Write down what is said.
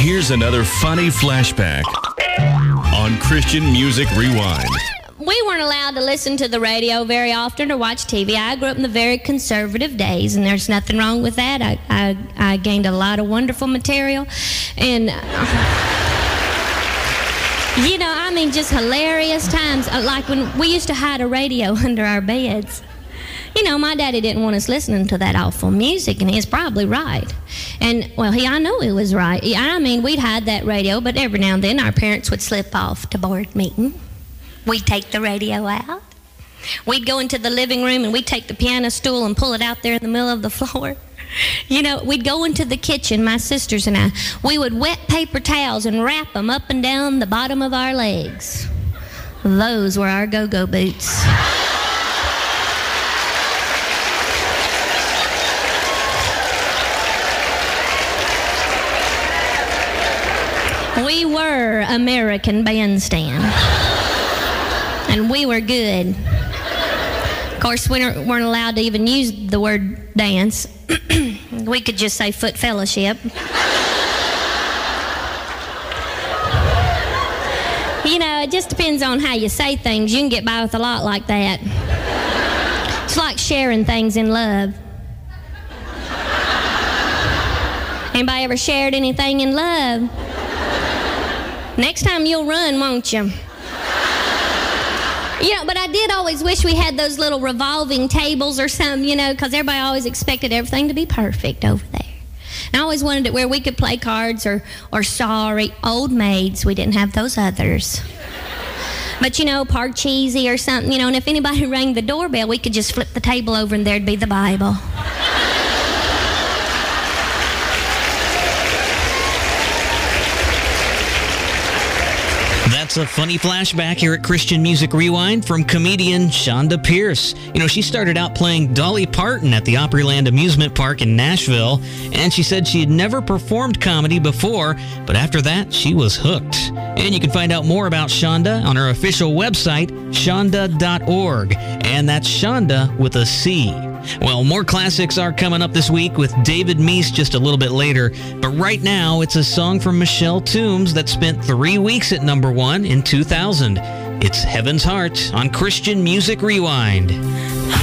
here's another funny flashback on Christian Music Rewind. We weren't allowed to listen to the radio very often or watch TV. I grew up in the very conservative days, and there's nothing wrong with that. I gained a lot of wonderful material, and just hilarious times. Like when we used to hide a radio under our beds. My daddy didn't want us listening to that awful music, and he's probably right. And, I know he was right. We'd hide that radio, but every now and then our parents would slip off to board meeting. We'd take the radio out. We'd go into the living room, and we'd take the piano stool and pull it out there in the middle of the floor. We'd go into the kitchen, my sisters and I. We would wet paper towels and wrap them up and down the bottom of our legs. Those were our go-go boots. We were American Bandstand. And we were good. Of course, we weren't allowed to even use the word dance. We could just say foot fellowship. It just depends on how you say things. You can get by with a lot like that. It's like sharing things in love. Anybody ever shared anything in love? Next time you'll run, won't you? But I did always wish we had those little revolving tables or something, because everybody always expected everything to be perfect over there. And I always wanted it where we could play cards or sorry, old maids. We didn't have those others. But, Parcheesi or something, and if anybody rang the doorbell, we could just flip the table over and there'd be the Bible. That's a funny flashback here at Christian Music Rewind from comedian Shonda Pierce. She started out playing Dolly Parton at the Opryland Amusement Park in Nashville, and she said she had never performed comedy before, but after that, she was hooked. And you can find out more about Shonda on her official website, shonda.org, and that's Shonda with a C. Well, more classics are coming up this week with David Meese just a little bit later, but right now it's a song from Michelle Toombs that spent 3 weeks at number 1 in 2000. It's Heaven's Heart on Christian Music Rewind.